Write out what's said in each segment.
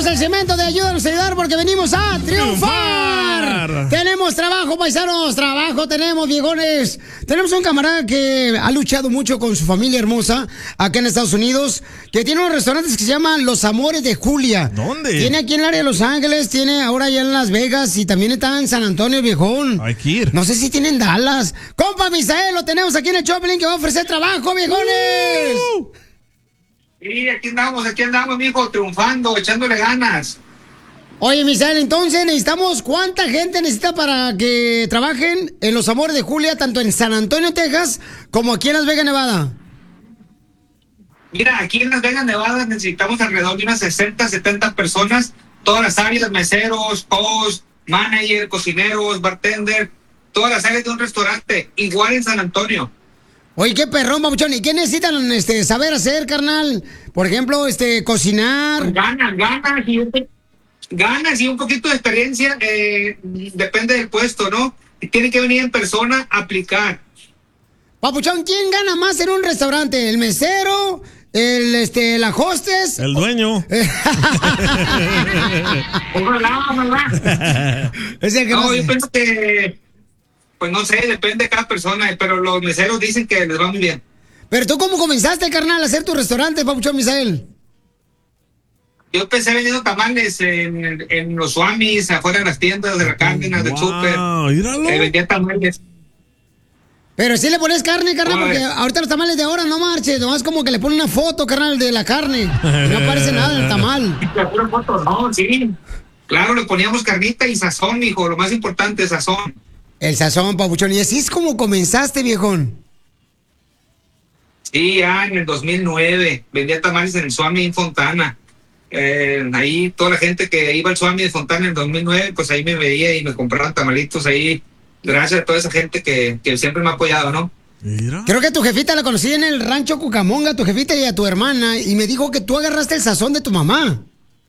Llegamos al segmento de Ayúdanos a ayudar porque venimos a triunfar. Tenemos trabajo, paisanos, trabajo tenemos, viejones. Tenemos un camarada que ha luchado mucho con su familia hermosa acá en Estados Unidos, que tiene unos restaurantes que se llaman Los Amores de Julia. ¿Dónde? Tiene aquí en el área de Los Ángeles, tiene ahora ya en Las Vegas y también está en San Antonio, viejón. Hay que ir. No sé si tienen Dallas. Compa Misael, lo tenemos aquí en el Choplin que va a ofrecer trabajo, viejones. Sí, aquí andamos, mijo, triunfando, echándole ganas. Oye, Misael, entonces necesitamos, ¿cuánta gente necesita para que trabajen en Los Amores de Julia, tanto en San Antonio, Texas, como aquí en Las Vegas, Nevada? Mira, aquí en Las Vegas, Nevada, necesitamos alrededor de unas 60, 70 personas, todas las áreas, meseros, host, manager, cocineros, bartender, todas las áreas de un restaurante, igual en San Antonio. Oye, qué perrón, papuchón. ¿Y qué necesitan saber hacer, carnal? Por ejemplo, cocinar. Ganas y un poquito de experiencia, depende del puesto, ¿no? Y tienen que venir en persona a aplicar. Papuchón, ¿quién gana más en un restaurante? ¿El mesero? ¿La hostess? El dueño. Es el que no, más... yo pienso que, pues no sé, depende de cada persona, pero los meseros dicen que les va muy bien. Pero tú, ¿cómo comenzaste, carnal, a hacer tu restaurante, papuchón Misael? Yo empecé vendiendo tamales en los Swamis, afuera de las tiendas de la Cárdenas, del súper. Vendía tamales. Pero sí le pones carne, carnal, porque ahorita los tamales de ahora no marches, nomás como que le ponen una foto, carnal, de la carne. No aparece nada en el tamal. Una foto, no, sí. Claro, le poníamos carnita y sazón, hijo, lo más importante, sazón. El sazón, papuchón. Y así es como comenzaste, viejón. Sí, ya en el 2009 vendía tamales en el Swami en Fontana. Ahí toda la gente que iba al Swami de Fontana en el 2009, pues ahí me veía y me compraban tamalitos ahí. Gracias a toda esa gente que siempre me ha apoyado, ¿no? Mira. Creo que tu jefita la conocí en el rancho Cucamonga, tu jefita y a tu hermana, y me dijo que tú agarraste el sazón de tu mamá.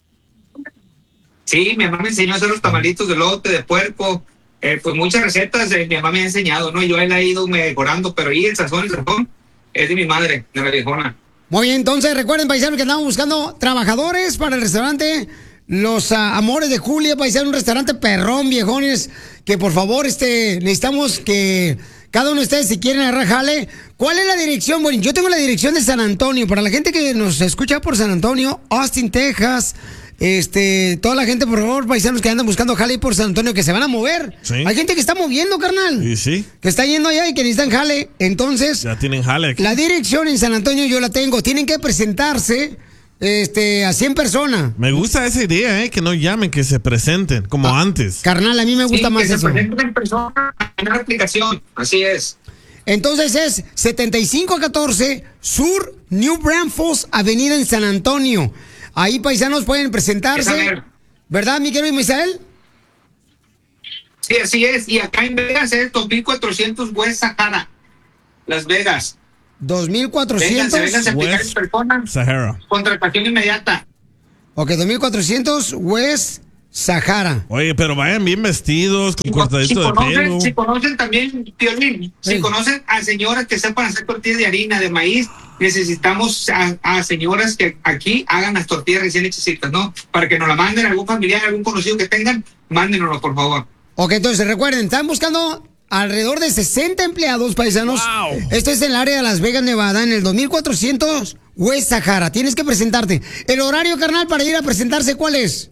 Sí, mi mamá me enseñó a hacer los tamalitos de lote, de puerco. Pues muchas recetas mi mamá me ha enseñado, ¿no? Yo la he ido mejorando, pero ahí el sazón es de mi madre, de la viejona. Muy bien, entonces recuerden, paisanos, que estamos buscando trabajadores para el restaurante Los Amores de Julia, paisanos, un restaurante perrón, viejones, que por favor, necesitamos que cada uno de ustedes, si quieren agarrar jale. ¿Cuál es la dirección? Bueno, yo tengo la dirección de San Antonio, para la gente que nos escucha por San Antonio, Austin, Texas. Toda la gente, por favor, paisanos que andan buscando jale por San Antonio, que se van a mover. Sí. Hay gente que está moviendo, carnal. Sí, sí. Que está yendo allá y que necesitan jale. Entonces, ya tienen jale aquí. La dirección en San Antonio yo la tengo. Tienen que presentarse a 100 personas. Me gusta esa idea, que no llamen, que se presenten, como antes. Carnal, a mí me gusta más que eso. se presenten en persona en la aplicación. Así es. Entonces es 7514 Sur New Braunfels Avenida en San Antonio. Ahí, paisanos, pueden presentarse. ¿Verdad, mi querido Misael? Sí, así es. Y acá en Vegas es 2400 West Sahara, Las Vegas. 2400 Vénganse a aplicar en persona. Sahara. Contratación inmediata. Ok, 2400 West Sahara. Oye, pero vayan bien vestidos, con cortadito de pelo. Si conocen también, Piolín, Sí. si conocen a señoras que sepan hacer tortillas de harina, de maíz, necesitamos a señoras que aquí hagan las tortillas recién hechecitas, ¿no? Para que nos la manden algún familiar, algún conocido que tengan, mándenoslo, por favor. Ok, entonces recuerden, están buscando alrededor de 60 empleados, paisanos. Wow. Esto es en el área de Las Vegas, Nevada, en el 2400 West Sahara. Tienes que presentarte. El horario, carnal, para ir a presentarse, ¿cuál es?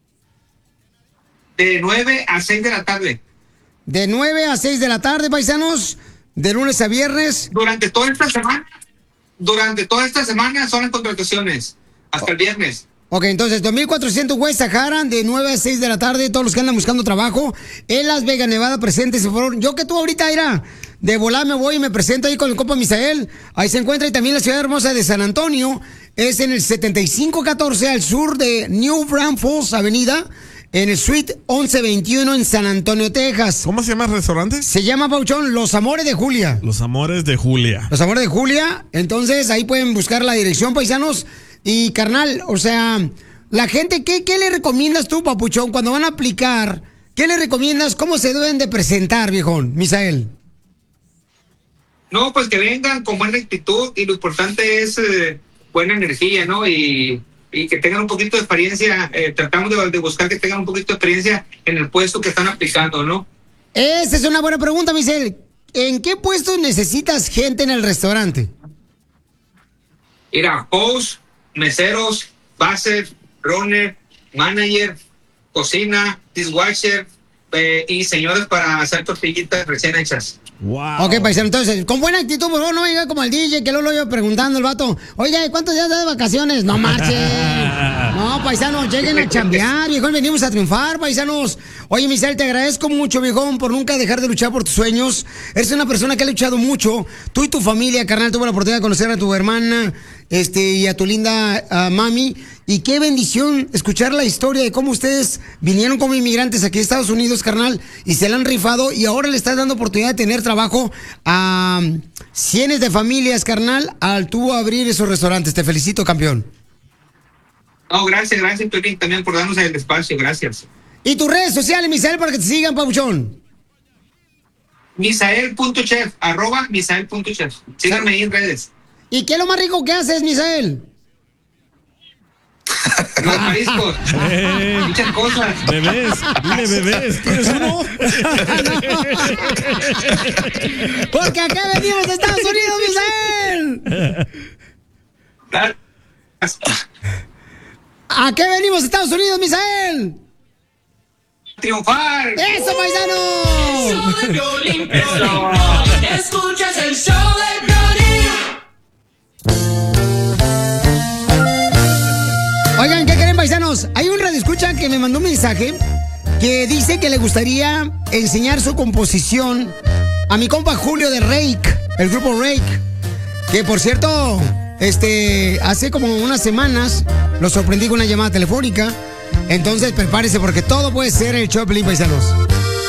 De 9 a 6 de la tarde. De 9 a 6 de la tarde, paisanos, de lunes a viernes. Durante toda esta semana son las contrataciones, hasta el viernes. Ok, entonces 2400 West Sahara, de 9 a 6 de la tarde, todos los que andan buscando trabajo en Las Vegas, Nevada, preséntense, por favor. Yo que tú ahorita, irá, de volar me voy y me presento ahí con el compa Misael. Ahí se encuentra, y también la ciudad hermosa de San Antonio, es en el 7514 al sur de New Braunfels Avenida, en el Suite 1121 en San Antonio, Texas. ¿Cómo se llama el restaurante? Se llama, Pauchón, Los Amores de Julia. Los Amores de Julia. Los Amores de Julia. Entonces, ahí pueden buscar la dirección, paisanos. Y, carnal, o sea, la gente, ¿qué le recomiendas tú, papuchón, cuando van a aplicar? ¿Qué le recomiendas? ¿Cómo se deben de presentar, viejón, Misael? No, pues que vengan con buena actitud y lo importante es buena energía, ¿no? Y y que tengan un poquito de experiencia, tratamos de buscar que tengan un poquito de experiencia en el puesto que están aplicando, ¿no? Esa es una buena pregunta, Misael. ¿En qué puestos necesitas gente en el restaurante? Mira, host, meseros, base, runner, manager, cocina, dishwasher y señores para hacer tortillitas recién hechas. Wow. Ok, paisano, entonces, con buena actitud, por favor, no venga como el DJ, que luego lo iba preguntando el vato. Oye, ¿cuántos días de vacaciones? No marchen. No, paisanos, lleguen a chambear, viejón, venimos a triunfar, paisanos. Oye, Misael, te agradezco mucho, viejón, por nunca dejar de luchar por tus sueños. Eres una persona que ha luchado mucho. Tú y tu familia, carnal, tuve la oportunidad de conocer a tu hermana, y a tu linda mami. Y qué bendición escuchar la historia de cómo ustedes vinieron como inmigrantes aquí a Estados Unidos, carnal, y se la han rifado y ahora le estás dando oportunidad de tener trabajo a cientos de familias, carnal, al tú abrir esos restaurantes. Te felicito, campeón. No, gracias, Piolín, también por darnos el espacio, gracias. ¿Y tus redes sociales, Misael, para que te sigan, papuchón? Misael.chef, @Misael.chef. Síganme ahí en redes. ¿Y qué es lo más rico que haces, Misael? Los mariscos. Muchas cosas. Bebés, dile bebés. ¿Tienes uno? Porque acá venimos de Estados Unidos, Misael. ¿A qué venimos de Estados Unidos, Misael? ¡Triunfar! ¡Eso, paisano! Escuchas el show de Piolín. Oigan, ¿qué creen, paisanos? Hay un radioescucha que me mandó un mensaje que dice que le gustaría enseñar su composición a mi compa Julio de Rake, el grupo Rake, que por cierto, hace como unas semanas lo sorprendí con una llamada telefónica. Entonces prepárese porque todo puede ser el show de Piolín, paisanos.